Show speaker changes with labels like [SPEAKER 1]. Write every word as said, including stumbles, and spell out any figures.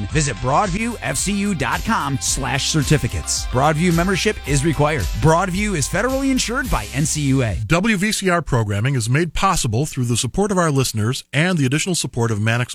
[SPEAKER 1] information, visit broadviewfcu.com slash certificates. Broadview membership is required. Broadview is federally insured by N C U A.
[SPEAKER 2] W V C R programming is made possible through the support of our listeners and the additional support of Mannix